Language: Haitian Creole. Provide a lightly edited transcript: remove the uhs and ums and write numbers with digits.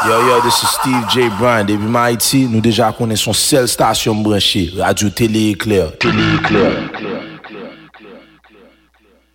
Yo, this is Steve J. Bryan. Depuis Haïti, nous déjà connaissons seule station branchée, Radio Télé Éclair.